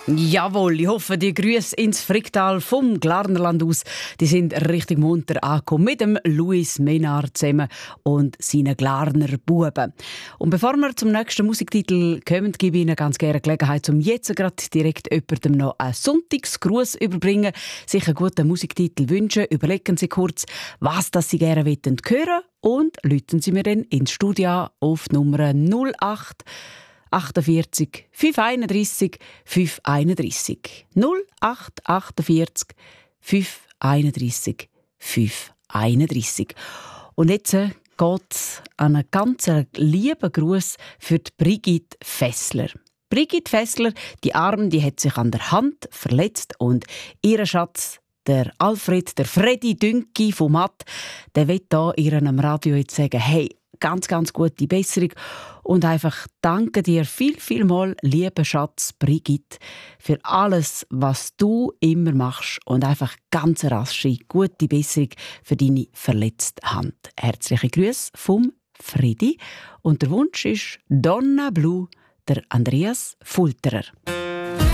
Jawohl, ich hoffe, die Grüße ins Fricktal vom Glarnerland aus, die sind richtig munter angekommen mit dem Luis Menard zusammen und seinen Glarner Buben. Und bevor wir zum nächsten Musiktitel kommen, gebe ich Ihnen ganz gerne Gelegenheit, um jetzt gerade direkt jemandem noch einen Sonntagsgruß überbringen, sich einen guten Musiktitel wünschen. Überlegen Sie kurz, was das Sie gerne hören wollen und rufen Sie mir dann ins Studio auf die Nummer 08 48 531 531. 08 48 531 531. Und jetzt geht es an einen ganz lieben Gruß für die Brigitte Fessler. Brigitte Fessler, die Arme, die hat sich an der Hand verletzt und ihr Schatz, der Alfred, der Freddy Dünki vom Matt, der will hier ihr am Radio jetzt sagen, hey, ganz, ganz gute Besserung und einfach danke dir viel mal, lieber Schatz Brigitte, für alles, was du immer machst und einfach ganz rasche, gute Besserung für deine verletzte Hand. Herzliche Grüße vom Freddy und der Wunsch ist Donna Blue, der Andreas Fulterer.